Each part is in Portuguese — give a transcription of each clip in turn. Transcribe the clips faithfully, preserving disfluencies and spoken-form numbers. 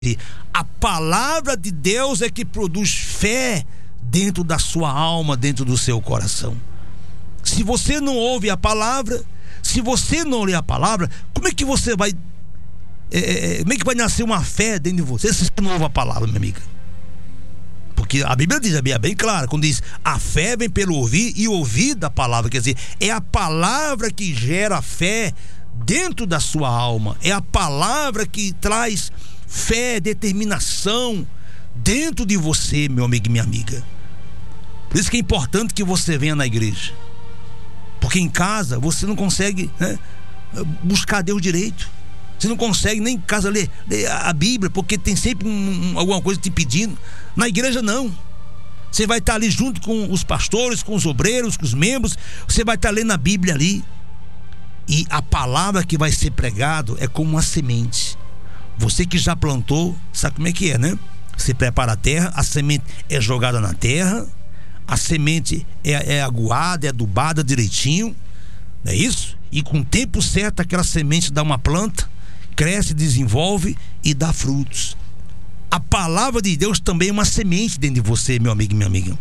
A palavra de Deus é que produz fé dentro da sua alma, dentro do seu coração. Se você não ouve a palavra, se você não lê a palavra, como é que você vai é, como é que vai nascer uma fé dentro de você se você não ouve a palavra, minha amiga? Porque a Bíblia diz, a Bíblia é bem clara, quando diz a fé vem pelo ouvir e ouvir da palavra, quer dizer, é a palavra que gera fé dentro da sua alma, é a palavra que traz fé, determinação dentro de você, meu amigo e minha amiga. Por isso que é importante que você venha na igreja, porque em casa você não consegue, né, buscar Deus direito. Você não consegue nem em casa ler, ler a Bíblia, porque tem sempre um, um, alguma coisa te pedindo. Na igreja não. Você vai estar ali junto com os pastores, com os obreiros, com os membros. Você vai estar lendo a Bíblia ali. E a palavra que vai ser pregado é como uma semente. Você que já plantou, sabe como é que é, né? Você prepara a terra, a semente é jogada na terra, a semente é, é aguada, é adubada direitinho, não é isso? E com o tempo certo aquela semente dá uma planta, cresce, desenvolve e dá frutos. A palavra de Deus também é uma semente dentro de você, meu amigo e minha amiga.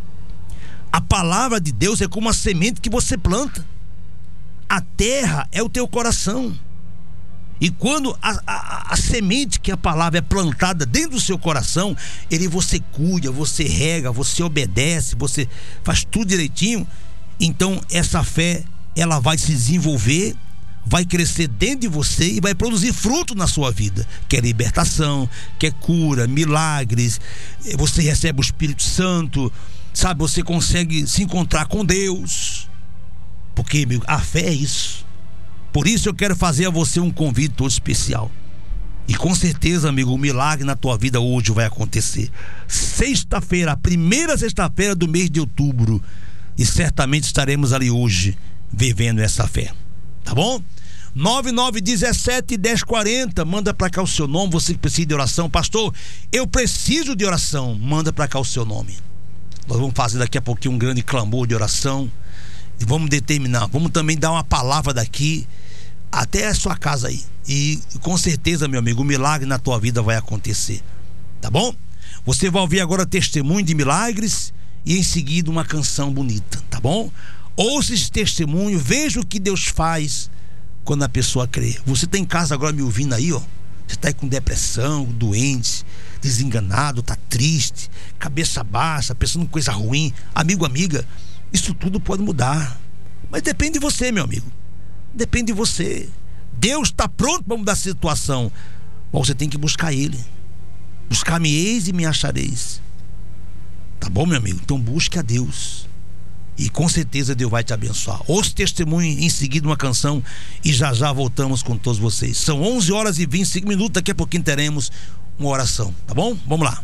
A palavra de Deus é como uma semente que você planta. A terra é o teu coração. E quando a, a, a semente que a palavra é plantada dentro do seu coração, ele você cuida, você rega, você obedece, você faz tudo direitinho. Então essa fé, ela vai se desenvolver, vai crescer dentro de você e vai produzir fruto na sua vida, que é libertação, que é cura, milagres. Você recebe o Espírito Santo, sabe? Você consegue se encontrar com Deus, porque, amigo, a fé é isso. Por isso eu quero fazer a você um convite todo especial. E com certeza, amigo, o milagre na tua vida hoje vai acontecer. Sexta-feira, a primeira sexta-feira do mês de outubro, e certamente estaremos ali hoje vivendo essa fé. Tá bom? nove nove um sete, um zero quatro zero, manda pra cá o seu nome. Você que precisa de oração, pastor, eu preciso de oração, manda pra cá o seu nome. Nós vamos fazer daqui a pouquinho um grande clamor de oração e vamos determinar, vamos também dar uma palavra daqui até a sua casa aí, e com certeza, meu amigo, o milagre na tua vida vai acontecer, tá bom? Você vai ouvir agora testemunho de milagres e em seguida uma canção bonita, tá bom? Ouça esse testemunho, veja o que Deus faz quando a pessoa crê. Você está em casa agora me ouvindo aí, ó. Você está aí com depressão, doente, desenganado, tá triste, cabeça baixa, pensando em coisa ruim. Amigo, amiga, isso tudo pode mudar, mas depende de você, meu amigo. Depende de você. Deus está pronto para mudar a situação, mas você tem que buscar Ele. Buscar-me-eis e me achareis. Tá bom, meu amigo? Então busque a Deus e com certeza Deus vai te abençoar. Ouça o testemunho, em seguida uma canção e já já voltamos com todos vocês. São onze horas e vinte e cinco minutos, daqui a pouquinho teremos uma oração, tá bom? Vamos lá.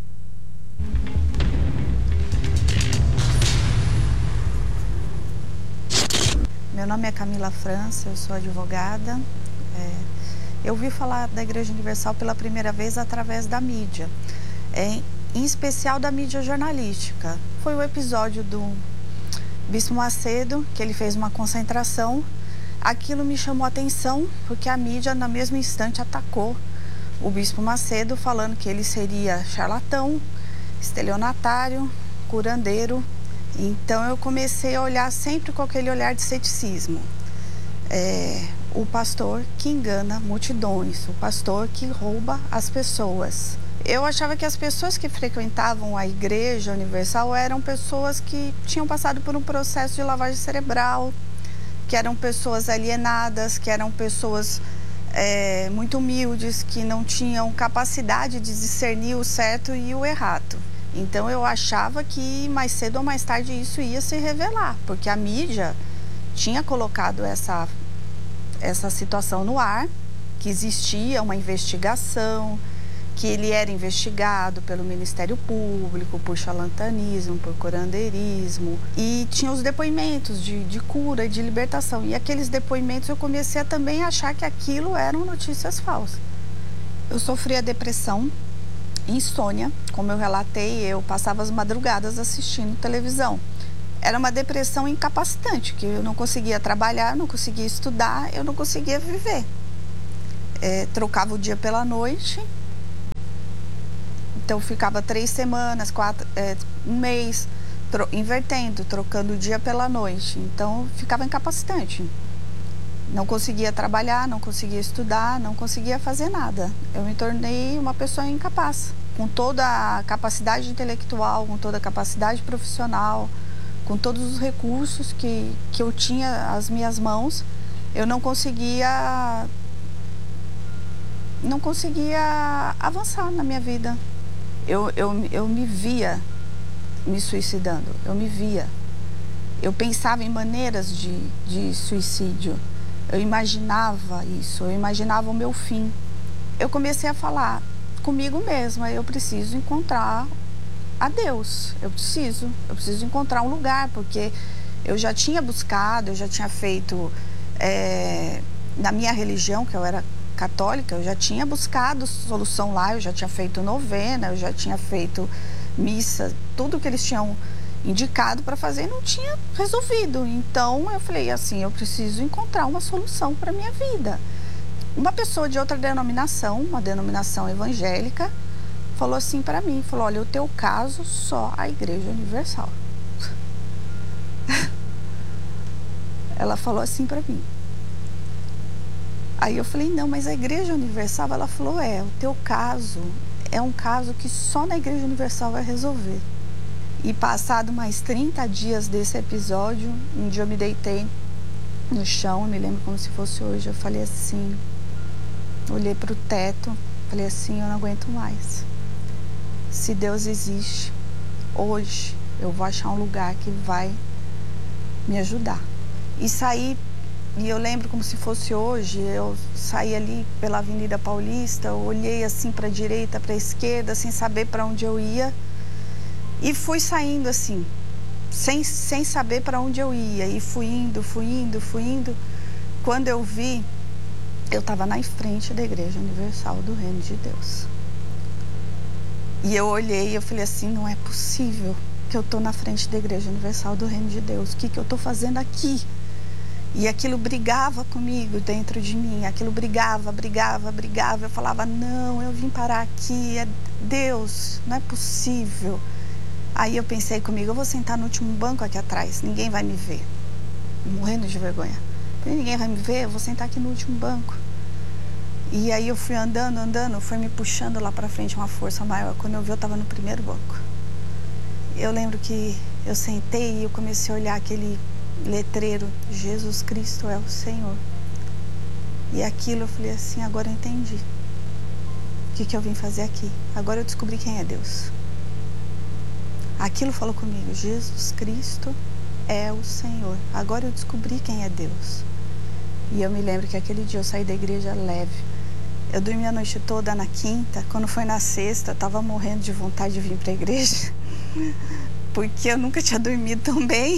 Meu nome é Camila França, eu sou advogada. É, eu ouvi falar da Igreja Universal pela primeira vez através da mídia, é, em especial da mídia jornalística. Foi o episódio do Bispo Macedo, que ele fez uma concentração. Aquilo me chamou a atenção, porque a mídia, no mesmo instante, atacou o Bispo Macedo, falando que ele seria charlatão, estelionatário, curandeiro. Então eu comecei a olhar sempre com aquele olhar de ceticismo. É, o pastor que engana multidões, o pastor que rouba as pessoas. Eu achava que as pessoas que frequentavam a Igreja Universal eram pessoas que tinham passado por um processo de lavagem cerebral, que eram pessoas alienadas, que eram pessoas é, muito humildes, que não tinham capacidade de discernir o certo e o errado. Então eu achava que mais cedo ou mais tarde isso ia se revelar, porque a mídia tinha colocado essa, essa situação no ar, que existia uma investigação, que ele era investigado pelo Ministério Público por charlatanismo, por curandeirismo, e tinha os depoimentos de, de cura e de libertação. E aqueles depoimentos eu comecei a também achar que aquilo eram notícias falsas. Eu sofria depressão, insônia, como eu relatei, eu passava as madrugadas assistindo televisão. Era uma depressão incapacitante, que eu não conseguia trabalhar, não conseguia estudar, eu não conseguia viver. É, trocava o dia pela noite, Então ficava três semanas, quatro, é, um mês, tro invertendo, trocando o dia pela noite. Então ficava incapacitante. Não conseguia trabalhar, não conseguia estudar, não conseguia fazer nada. Eu me tornei uma pessoa incapaz, com toda a capacidade intelectual, com toda a capacidade profissional, com todos os recursos que, que eu tinha às minhas mãos, eu não conseguia, não conseguia avançar na minha vida. Eu, eu, eu me via me suicidando, eu me via. Eu pensava em maneiras de, de suicídio. Eu imaginava isso, eu imaginava o meu fim. Eu comecei a falar comigo mesma, eu preciso encontrar a Deus, eu preciso, eu preciso encontrar um lugar, porque eu já tinha buscado, eu já tinha feito, é, na minha religião, que eu era católica, eu já tinha buscado solução lá, eu já tinha feito novena, eu já tinha feito missa, tudo que eles tinham indicado para fazer, não tinha resolvido. Então eu falei assim, eu preciso encontrar uma solução para minha vida. Uma pessoa de outra denominação, uma denominação evangélica, falou assim para mim, falou, olha, o teu caso só a Igreja Universal. Ela falou assim para mim. Aí eu falei, não, mas a Igreja Universal, ela falou, é, o teu caso é um caso que só na Igreja Universal vai resolver. E passado mais trinta dias desse episódio, um dia eu me deitei no chão, me lembro como se fosse hoje, eu falei assim, olhei para o teto, falei assim, eu não aguento mais. Se Deus existe, hoje eu vou achar um lugar que vai me ajudar. E saí, e eu lembro como se fosse hoje, eu saí ali pela Avenida Paulista, eu olhei assim para a direita, para a esquerda, sem saber para onde eu ia. E fui saindo assim, sem, sem saber para onde eu ia. E fui indo, fui indo, fui indo. Quando eu vi, eu estava na frente da Igreja Universal do Reino de Deus. E eu olhei e eu falei assim, não é possível que eu estou na frente da Igreja Universal do Reino de Deus. O que, que eu estou fazendo aqui? E aquilo brigava comigo dentro de mim. Aquilo brigava, brigava, brigava. Eu falava, não, eu vim parar aqui. É Deus, não é possível. Aí eu pensei comigo, eu vou sentar no último banco aqui atrás, ninguém vai me ver. Morrendo de vergonha. Ninguém vai me ver, eu vou sentar aqui no último banco. E aí eu fui andando, andando, foi me puxando lá pra frente uma força maior. Quando eu vi, eu estava no primeiro banco. Eu lembro que eu sentei e eu comecei a olhar aquele letreiro, Jesus Cristo é o Senhor. E aquilo eu falei assim, agora eu entendi. O que, que eu vim fazer aqui? Agora eu descobri quem é Deus. Aquilo falou comigo, Jesus Cristo é o Senhor. Agora eu descobri quem é Deus. E eu me lembro que aquele dia eu saí da igreja leve. Eu dormi a noite toda na quinta. Quando foi na sexta, eu estava morrendo de vontade de vir para a igreja. Porque eu nunca tinha dormido tão bem.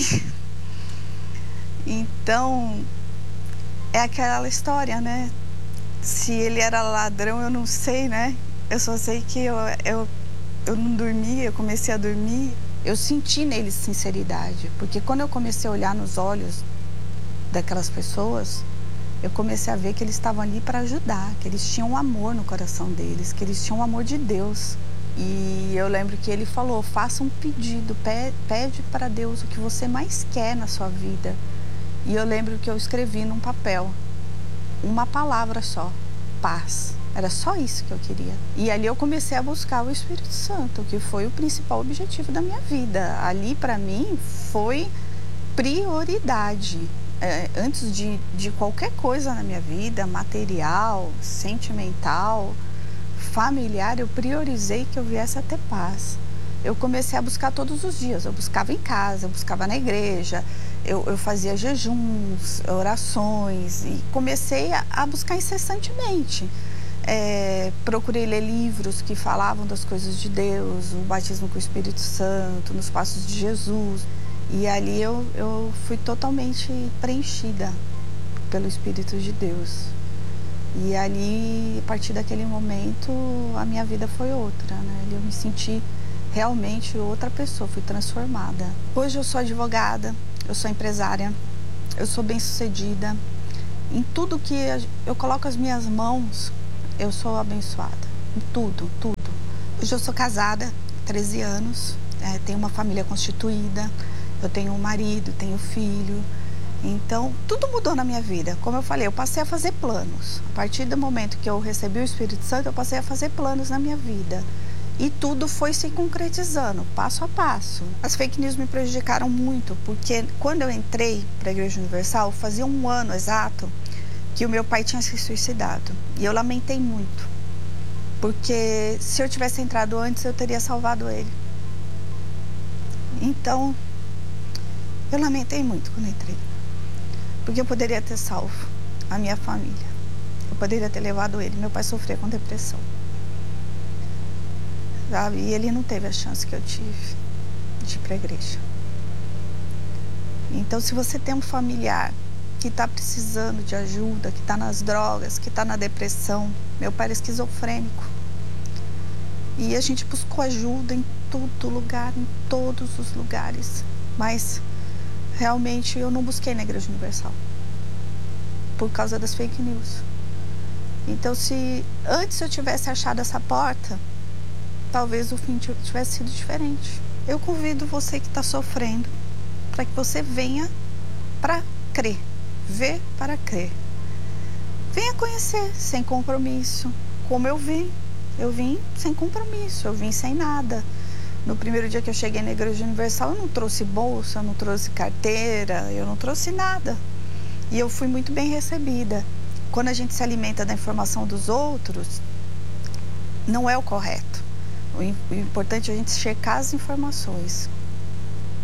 Então, é aquela história, né? Se ele era ladrão, eu não sei, né? Eu só sei que eu... eu Eu não dormia, eu comecei a dormir, eu senti neles sinceridade, porque quando eu comecei a olhar nos olhos daquelas pessoas, eu comecei a ver que eles estavam ali para ajudar, que eles tinham um amor no coração deles, que eles tinham um amor de Deus. E eu lembro que ele falou, faça um pedido, pede para Deus o que você mais quer na sua vida. E eu lembro que eu escrevi num papel, uma palavra só, paz. Era só isso que eu queria. E ali eu comecei a buscar o Espírito Santo, que foi o principal objetivo da minha vida. Ali, para mim, foi prioridade. É, antes de, de qualquer coisa na minha vida, material, sentimental, familiar, eu priorizei que eu viesse a ter paz. Eu comecei a buscar todos os dias. Eu buscava em casa, eu buscava na igreja, eu, eu fazia jejuns, orações, e comecei a, a buscar incessantemente. É, procurei ler livros que falavam das coisas de Deus, o batismo com o Espírito Santo, nos passos de Jesus. E ali eu, eu fui totalmente preenchida pelo Espírito de Deus. E ali, a partir daquele momento, a minha vida foi outra, né? Eu me senti realmente outra pessoa, fui transformada. Hoje eu sou advogada, eu sou empresária, eu sou bem-sucedida. Em tudo que eu coloco as minhas mãos, eu sou abençoada, em tudo, tudo. Hoje eu sou casada, treze anos, é, tenho uma família constituída, eu tenho um marido, tenho filho. Então, tudo mudou na minha vida. Como eu falei, eu passei a fazer planos. A partir do momento que eu recebi o Espírito Santo, eu passei a fazer planos na minha vida. E tudo foi se concretizando, passo a passo. As fake news me prejudicaram muito, porque quando eu entrei para a Igreja Universal, fazia um ano exato que o meu pai tinha se suicidado. E eu lamentei muito, porque se eu tivesse entrado antes, eu teria salvado ele. Então, eu lamentei muito quando entrei, porque eu poderia ter salvo a minha família. Eu poderia ter levado ele. Meu pai sofria com depressão, sabe? E ele não teve a chance que eu tive de ir para a igreja. Então, se você tem um familiar que está precisando de ajuda, que está nas drogas, que está na depressão, meu pai era esquizofrênico. E a gente buscou ajuda em todo lugar, em todos os lugares. Mas, realmente, eu não busquei na Igreja Universal, por causa das fake news. Então, se antes eu tivesse achado essa porta, talvez o fim tivesse sido diferente. Eu convido você que está sofrendo, para que você venha para crer, ver para crer. Venha conhecer, sem compromisso, como eu vim. Eu vim sem compromisso, eu vim sem nada. No primeiro dia que eu cheguei na Igreja Universal, eu não trouxe bolsa, eu não trouxe carteira, eu não trouxe nada. E eu fui muito bem recebida. Quando a gente se alimenta da informação dos outros, não é o correto. O importante é a gente checar as informações.